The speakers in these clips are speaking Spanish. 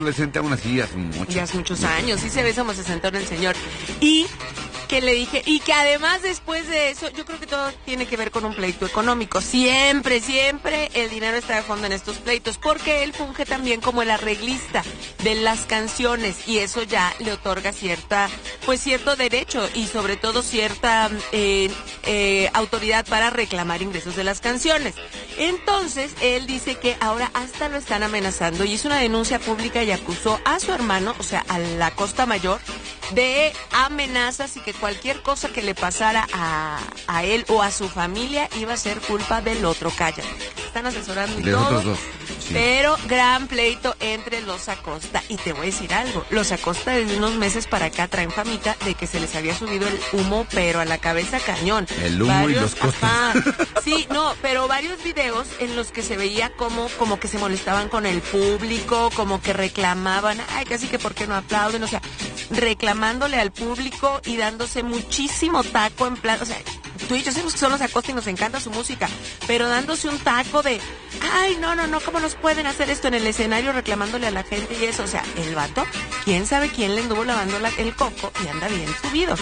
adolescente aún así hace mucho. Ya hace muchos años, sí se ve como 60 el señor. Y que le dije, y que además después de eso, yo creo que todo tiene que ver con un pleito económico. Siempre el dinero está de fondo en estos pleitos, porque él funge también como el arreglista de las canciones, y eso ya le otorga cierto derecho y sobre todo cierta autoridad para reclamar ingresos de las canciones. Entonces, él dice que ahora hasta lo están amenazando y hizo una denuncia pública y acusó a su hermano, o sea, a la Costa Mayor, de amenazas y que cualquier cosa que le pasara a él o a su familia iba a ser culpa del otro. Cállate. Están asesorando y de todo. otros dos. Sí. Pero gran pleito entre los Acosta. Y te voy a decir algo. Los Acosta desde unos meses para acá traen famita de que se les había subido el humo, pero a la cabeza cañón. El humo y los costas. Sí, no, pero varios videos en los que se veía como que se molestaban con el público, como que reclamaban, ay, casi que por qué no aplauden, o sea, reclamándole al público y dándose muchísimo taco en plan, o sea, tú y yo sabemos que son los Acosta y nos encanta su música, pero dándose un taco de, ay, no, ¿cómo nos pueden hacer esto en el escenario reclamándole a la gente y eso? O sea, el vato, quién sabe quién le anduvo lavando el coco y anda bien subido.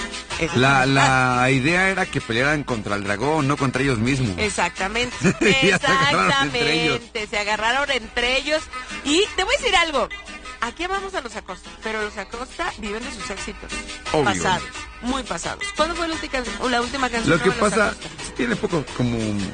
La idea era que pelearan contra el dragón, no contra ellos mismos. Exactamente, Exactamente. Se agarraron entre ellos y te voy a decir algo. Aquí amamos a los Acosta, pero los Acosta viven de sus éxitos. Obvio. Pasados, muy pasados. ¿Cuándo fue la última canción? Lo que de los pasa, Acosta? tiene poco, como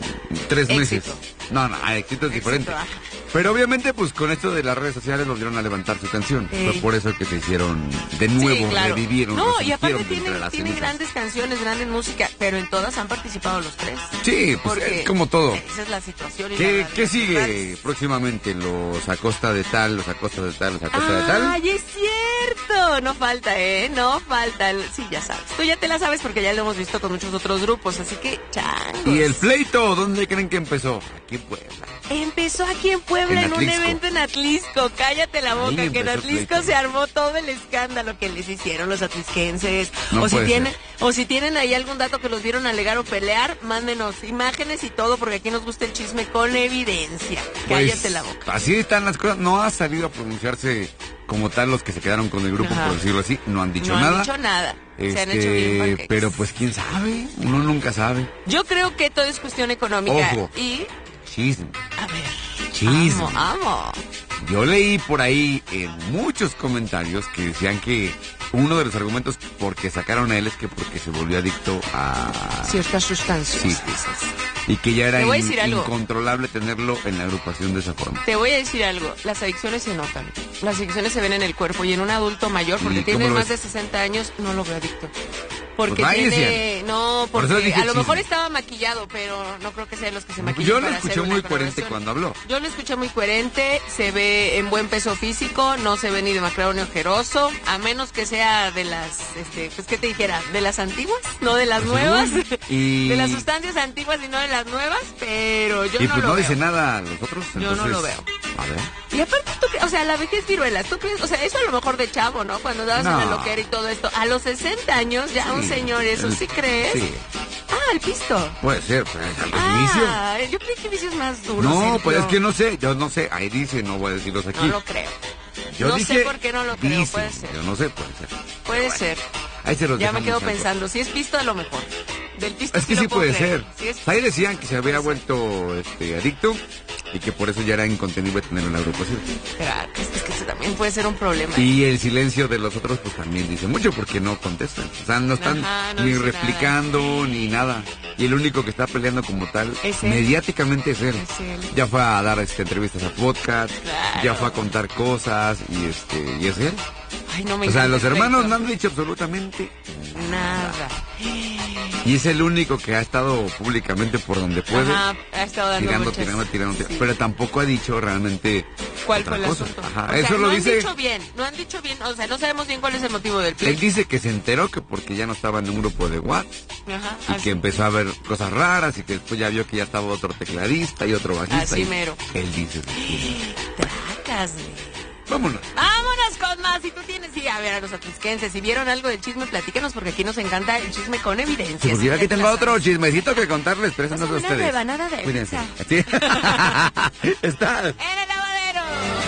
3 meses. No, éxito es diferente. Pero obviamente, pues con esto de las redes sociales los dieron a levantar su canción. Fue por eso que se hicieron de nuevo, sí, claro. Revivieron. No, y aparte tiene grandes canciones, grandes música, pero en todas han participado los tres. Sí, pues es como todo. Esa es la situación. Y ¿Qué sigue próximamente? Los Acosta de tal, los Acosta de tal, los Acosta de tal. ¡Ay, es cierto! No falta, no falta. Sí, ya sabes. Tú ya te la sabes porque ya lo hemos visto con muchos otros grupos, así que changos. ¿Y el pleito? ¿Dónde creen que empezó? Aquí en Puebla. Empezó aquí en Puebla en un evento en Atlisco. Cállate la boca, que en Atlisco se armó todo el escándalo que les hicieron los atlisquenses. No o si tienen ahí algún dato que los vieron alegar o pelear, mándenos imágenes y todo, porque aquí nos gusta el chisme con evidencia. Cállate la boca. Así están las cosas. No ha salido a pronunciarse como tal los que se quedaron con el grupo, por decirlo así. No han dicho nada. No han dicho nada. Se han hecho bien pancakes. Pero pues quién sabe, uno nunca sabe. Yo creo que todo es cuestión económica. Ojo. Y chisme. A ver. Chisme. Amo. Yo leí por ahí en muchos comentarios que decían que uno de los argumentos por que sacaron a él es que porque se volvió adicto a ciertas sustancias. Sí, y que ya era incontrolable tenerlo en la agrupación de esa forma. Te voy a decir algo, las adicciones se notan, las adicciones se ven en el cuerpo y en un adulto mayor, porque tiene más de 60 años, no lo veo adicto. Porque porque a lo mejor estaba maquillado, pero no creo que sea de los que se maquillan. Yo lo escuché muy coherente cuando habló. Yo lo escuché muy coherente, se ve en buen peso físico, no se ve ni demacrado ni ojeroso, a menos que sea de las, pues qué te dijera, de las antiguas, no de las nuevas, de las sustancias antiguas y no de las nuevas, pero yo no lo veo. Y pues no dice nada a los otros, entonces, yo no lo veo. A ver. Y aparte, o sea, la vejez viruela, ¿tú crees? O sea, eso a lo mejor de chavo, ¿no? Cuando dabas en la loquera y todo esto. A los 60 años, ya un señor, ¿eso sí crees? Sí. El pisto. Puede ser, pues al inicio. Yo creí que vicios más duros. No, pues es que no sé, yo no sé. Ahí dice, no voy a decirlos aquí. No lo creo. Yo no dije, sé por qué no lo creo, puede ser. Yo no sé, puede ser. Puede ser. Ahí se los ya me quedo pensando, si es pisto a lo mejor. Del pisto es que sí puede ser. Si ahí decían que se había vuelto adicto y que por eso ya era incontenible tenerlo en la agrupación. Claro, es que eso también puede ser un problema. Y el silencio de los otros pues también dice mucho porque no contestan. O sea, no están ni replicando ni nada. Y el único que está peleando como tal mediáticamente es él. Ya fue a dar entrevistas a podcast, ya fue a contar cosas y es él. Ay, no me o sea, los hermanos no han dicho absolutamente nada. Y es el único que ha estado públicamente por donde puede. Ha estado dando tirando. Pero tampoco ha dicho realmente cuál fue el asunto. Eso lo dice. No han dicho bien, o sea, no sabemos bien cuál es el motivo del pleito. Él dice que se enteró que porque ya no estaba en un grupo de WhatsApp y que empezó a ver cosas raras y que después ya vio que ya estaba otro tecladista y otro bajista. Así mero. Él dice. Trácasme. Vámonos con más. Si tú tienes, a ver, a los atlisquenses, si vieron algo del chisme, platíquenos, porque aquí nos encanta el chisme con evidencia. Sí, porque aquí tengo otro chismecito que contarles, pero eso no es de ustedes. Una rebanada de Cuídense. Está. En el